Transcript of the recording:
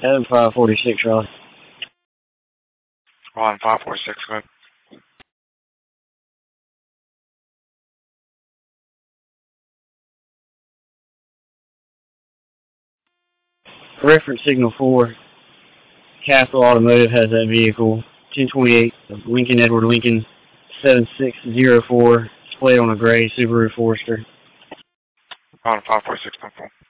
Adam 546, Raleigh. Ron 546, go ahead. Reference signal 4. Castle Automotive has that vehicle. 1028 Lincoln Edward Lincoln 7604. Displayed on a gray Subaru Forester. Ron 546, 10-4.